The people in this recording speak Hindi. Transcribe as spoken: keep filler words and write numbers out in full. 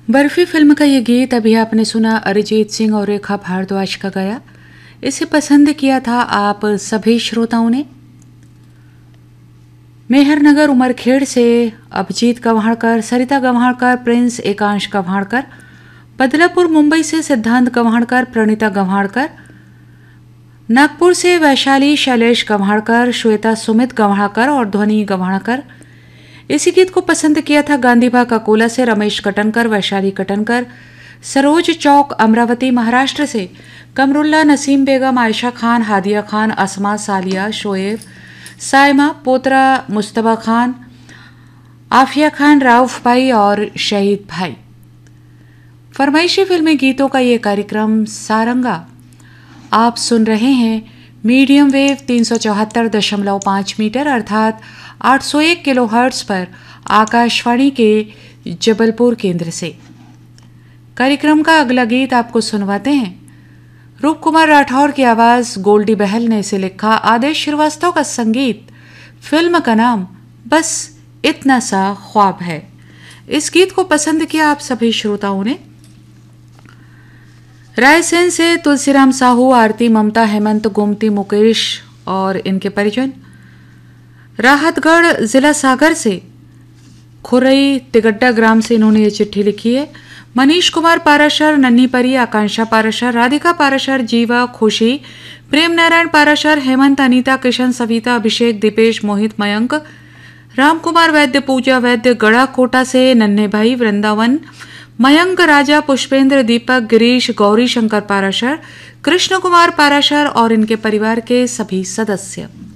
बर्फी फिल्म का ये गीत अभी आपने सुना अरिजीत सिंह और रेखा भारद्वाज का गाया। इसे पसंद किया था आप सभी श्रोताओं ने। मेहरनगर उमरखेड़ से अभिजीत गव्हाणकर, सरिता गव्हाणकर, प्रिंस एकांश गव्हाणकर, बदलापुर मुंबई से सिद्धांत गव्हाणकर, प्रणीता गव्हाणकर, नागपुर से वैशाली शैलेश गव्हाणकर, श्वेता सुमित गव्हाणकर और ध्वनि गव्हाणकर। इसी गीत को पसंद किया था गांधीबाग अकोला से रमेश कटनकर, वैशाली कटनकर, सरोज चौक अमरावती महाराष्ट्र से कमरुल्ला, नसीम बेगम, आयशा खान, हादिया खान, असमा, सालिया, शोएब, साइमा, पोतरा, मुस्तबा खान, आफिया खान, राउफ भाई और शहीद भाई। फरमाइशी फिल्मी गीतों का ये कार्यक्रम सारंगा आप सुन रहे हैं मीडियम वेव तीन सौ चौहत्तर दशमलव पाँच मीटर अर्थात आठ सौ एक किलो हर्ट्ज पर आकाशवाणी के जबलपुर केंद्र से। कार्यक्रम का अगला गीत आपको सुनवाते हैं। रूप कुमार राठौर की आवाज, गोल्डी बहल ने इसे लिखा, आदेश श्रीवास्तव का संगीत। फिल्म का नाम बस इतना सा ख्वाब है। इस गीत को पसंद किया आप सभी श्रोताओं ने। रायसेन से तुलसीराम साहू, आरती, ममता, हेमंत, गोमती, मुकेश और इनके परिजन। राहतगढ़ जिला सागर से खुरई तिगड्डा ग्राम से इन्होंने ये चिट्ठी लिखी है। मनीष कुमार पाराशर, नन्ही परी, आकांक्षा पाराशर, राधिका पाराशर, जीवा, खुशी, प्रेम नारायण पाराशर, हेमंत, अनीता, किशन, सविता, अभिषेक, दीपेश, मोहित, मयंक, राम कुमार वैद्य, पूजा वैद्य, गड़ा कोटा से नन्हे भाई, वृंदावन, मयंक, राजा, पुष्पेंद्र, दीपक, गिरीश, गौरी शंकर पाराशर, कृष्ण कुमार पाराशर और इनके परिवार के सभी सदस्य।